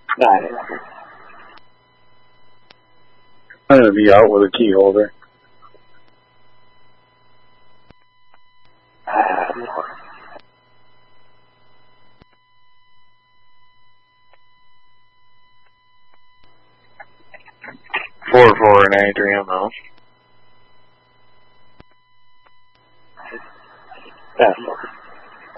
Got it. I'm going to be out with a key holder. Four and Adrian though. That's